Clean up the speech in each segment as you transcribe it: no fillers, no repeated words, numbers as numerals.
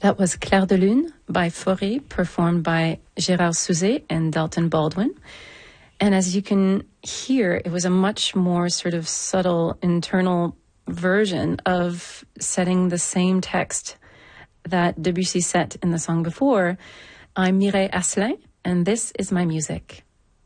That was Clair de Lune by Fauré, performed by Gérard Souzet and Dalton Baldwin. And as you can hear, it was a much more sort of subtle internal version of setting the same text that Debussy set in the song before. I'm Mireille Asselin, and this is my music.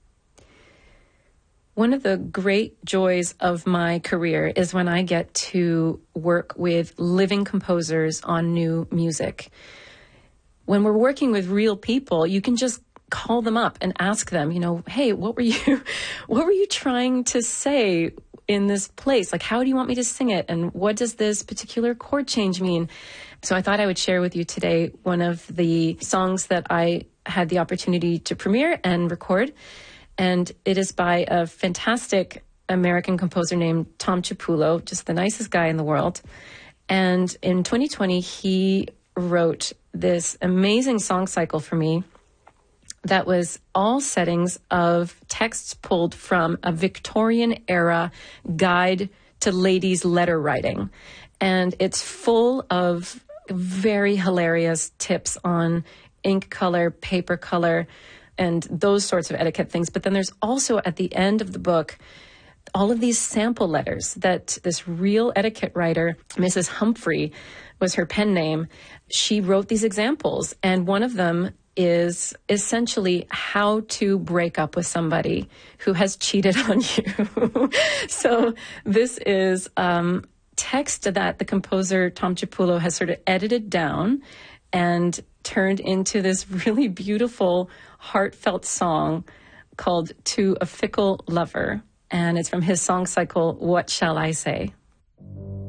One of the great joys of my career is when I get to work with living composers on new music. When we're working with real people, you can just call them up and ask them, hey, what were you trying to say in this place? Like, how do you want me to sing it? And what does this particular chord change mean? So I thought I would share with you today one of the songs that I had the opportunity to premiere and record. And it is by a fantastic American composer named Tom Ciapullo, just the nicest guy in the world. And in 2020, he wrote this amazing song cycle for me that was all settings of texts pulled from a Victorian-era guide to ladies' letter writing. And it's full of very hilarious tips on ink color, paper color, and those sorts of etiquette things. But then there's also at the end of the book, all of these sample letters that this real etiquette writer, Mrs. Humphrey was her pen name. She wrote these examples. And one of them is essentially how to break up with somebody who has cheated on you. So this is text that the composer Tom Ciapullo has sort of edited down and turned into this really beautiful, heartfelt song called To a Fickle Lover. And it's from his song cycle, What Shall I Say?